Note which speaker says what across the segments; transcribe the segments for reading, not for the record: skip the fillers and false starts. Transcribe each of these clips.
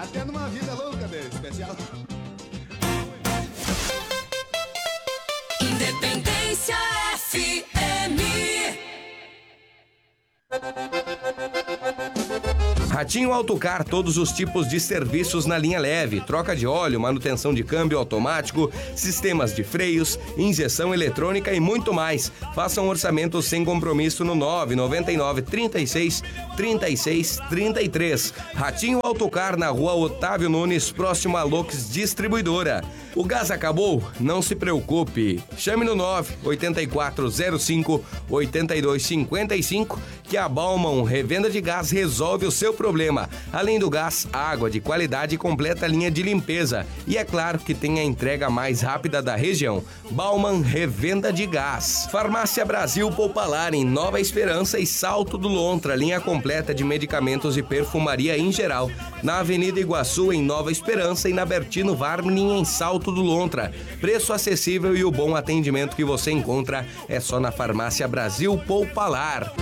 Speaker 1: Até numa vida louca, velho, especial.
Speaker 2: Independência FM.
Speaker 3: Ratinho Autocar, todos os tipos de serviços na linha leve, troca de óleo, manutenção de câmbio automático, sistemas de freios, injeção eletrônica e muito mais. Faça um orçamento sem compromisso no 999 36 36 33. Ratinho Autocar, na rua Otávio Nunes, próximo a Lux Distribuidora. O gás acabou? Não se preocupe. Chame no 98405 8255 que a Bauman Revenda de Gás resolve o seu problema. Além do gás, água de qualidade e completa linha de limpeza. E é claro que tem a entrega mais rápida da região. Bauman Revenda de Gás. Farmácia Brasil Poupalar, em Nova Esperança e Salto do Lontra. Linha completa de medicamentos e perfumaria em geral. Na Avenida Iguaçu, em Nova Esperança, e na Bertino Varmlin, em Salto do Lontra. Preço acessível e o bom atendimento que você encontra é só na Farmácia Brasil Poupalar.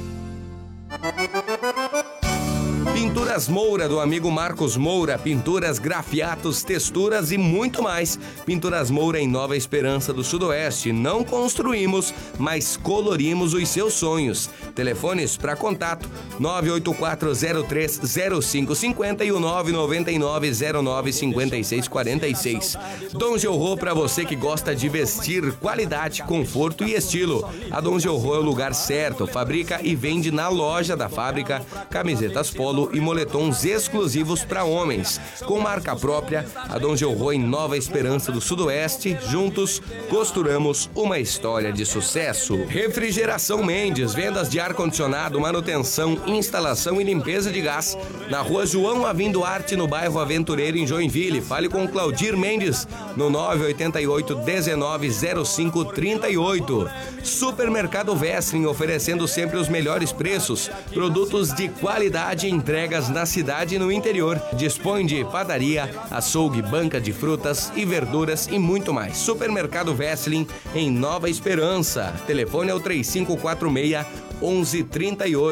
Speaker 3: Pinturas Moura, do amigo Marcos Moura. Pinturas, grafiatos, texturas e muito mais. Pinturas Moura, em Nova Esperança do Sudoeste. Não construímos, mas colorimos os seus sonhos. Telefones para contato 984030550 e o 999095646. Dom Georro, para você que gosta de vestir, qualidade, conforto e estilo. A Dom Georro é o lugar certo. Fabrica e vende na loja da fábrica camisetas polo e moletons exclusivos para homens. Com marca própria, a Dom Georro, em Nova Esperança do Sudoeste. Juntos, costuramos uma história de sucesso. Refrigeração Mendes, vendas de ar-condicionado, manutenção, instalação e limpeza de gás. Na rua João Avim Duarte, no bairro Aventureiro, em Joinville. Fale com Claudir Mendes no 988-190538. Supermercado Westling, oferecendo sempre os melhores preços, produtos de qualidade e entregas na cidade e no interior. Dispõe de padaria, açougue, banca de frutas e verduras e muito mais. Supermercado Westling, em Nova Esperança. Telefone é o 3546-1138.